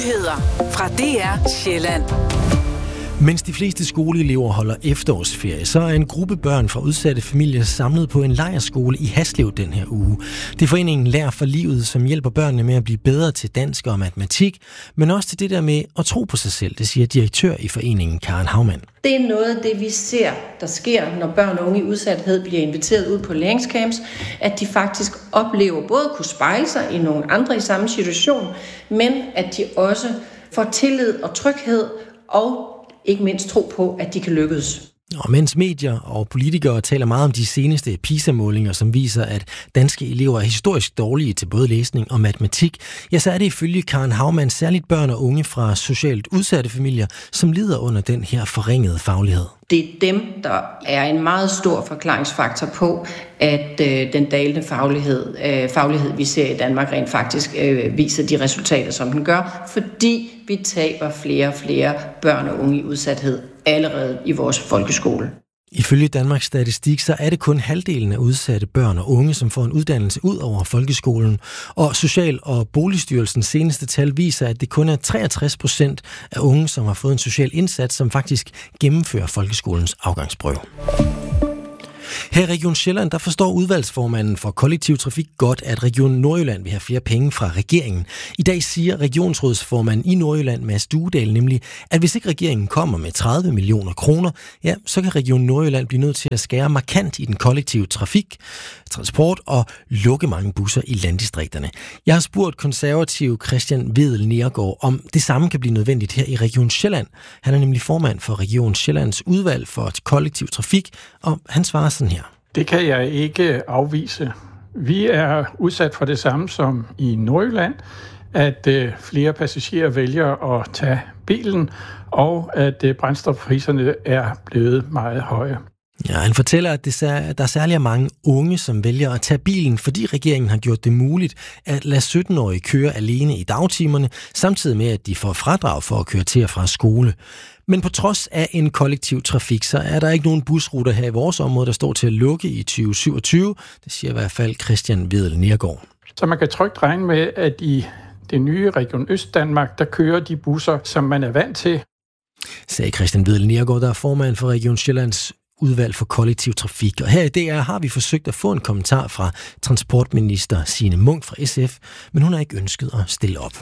Nyheder fra DR Sjælland. Mens de fleste skoleelever holder efterårsferie, så er en gruppe børn fra udsatte familier samlet på en lejrskole i Haslev den her uge. Det er foreningen Lær for Livet, som hjælper børnene med at blive bedre til dansk og matematik, men også til det der med at tro på sig selv, det siger direktør i foreningen Karen Haumann. Det er noget af det, vi ser, der sker, når børn og unge i udsathed bliver inviteret ud på læringscamps, at de faktisk oplever både at kunne spejle sig i nogle andre i samme situation, men at de også får tillid og tryghed og ikke mindst tro på, at de kan lykkes. Og mens medier og politikere taler meget om de seneste PISA-målinger, som viser, at danske elever er historisk dårlige til både læsning og matematik, ja, så er det ifølge Karen Haumann særligt børn og unge fra socialt udsatte familier, som lider under den her forringede faglighed. Det er dem, der er en meget stor forklaringsfaktor på, at den dalende faglighed, vi ser i Danmark, rent faktisk viser de resultater, som den gør, fordi vi taber flere og flere børn og unge i udsathed allerede i vores folkeskole. Ifølge Danmarks Statistik, så er det kun halvdelen af udsatte børn og unge, som får en uddannelse ud over folkeskolen. Og Social- og Boligstyrelsens seneste tal viser, at det kun er 63% af unge, som har fået en social indsats, som faktisk gennemfører folkeskolens afgangsprøve. Her i Region Sjælland, der forstår udvalgsformanden for kollektiv trafik godt, at Region Nordjylland vil have flere penge fra regeringen. I dag siger regionsrådsformanden i Nordjylland, Mads Duedal, nemlig, at hvis ikke regeringen kommer med 30 millioner kroner, ja, så kan Region Nordjylland blive nødt til at skære markant i den kollektive trafik, transport og lukke mange busser i landdistrikterne. Jeg har spurgt konservativ Christian Vedel Neergaard, om det samme kan blive nødvendigt her i Region Sjælland. Han er nemlig formand for Region Sjællands udvalg for kollektiv trafik, og han svarer sådan her. Det kan jeg ikke afvise. Vi er udsat for det samme som i Nordjylland, at flere passagerer vælger at tage bilen, og at brændstofpriserne er blevet meget høje. Ja, han fortæller, at der særlig er mange unge, som vælger at tage bilen, fordi regeringen har gjort det muligt at lade 17-årige køre alene i dagtimerne, samtidig med, at de får fradrag for at køre til og fra skole. Men på trods af en kollektiv trafik, så er der ikke nogen busruter her i vores område, der står til at lukke i 2027. Det siger i hvert fald Christian Vedel Neergaard. Så man kan trygt regne med, at i det nye Region Østdanmark, der kører de busser, som man er vant til. Sagde Christian Vedel Neergaard, der er formand for Region Sjællands udvalg for kollektiv trafik. Og her i DR har vi forsøgt at få en kommentar fra transportminister Signe Munk fra SF, men hun har ikke ønsket at stille op.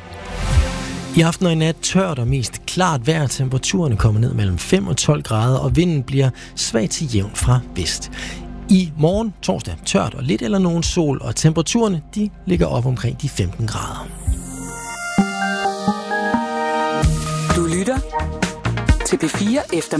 I aften og i nat tørt og mest klart vejr. Temperaturerne kommer ned mellem 5 og 12 grader, og vinden bliver svag til jævn fra vest. I morgen, torsdag, tørt og lidt eller nogen sol, og temperaturerne de ligger op omkring de 15 grader. Du lytter til P4 Eftermiddag.